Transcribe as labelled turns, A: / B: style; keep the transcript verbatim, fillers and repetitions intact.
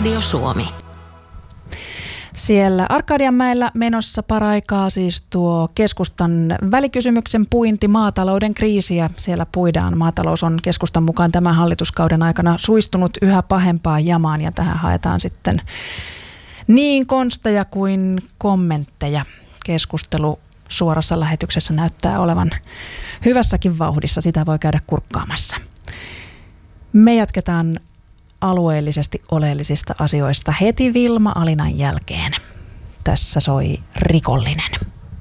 A: Radio Suomi.
B: Siellä Arkadianmäellä menossa paraikaa siis tuo keskustan välikysymyksen puinti maatalouden kriisiä. Siellä puidaan. Maatalous on keskustan mukaan tämän hallituskauden aikana suistunut yhä pahempaan jamaan ja tähän haetaan sitten niin konsteja kuin kommentteja. Keskustelu suorassa lähetyksessä näyttää olevan hyvässäkin vauhdissa. Sitä voi käydä kurkkaamassa. Me jatketaan alueellisesti oleellisista asioista heti Vilma Alinan jälkeen. Tässä soi Rikollinen.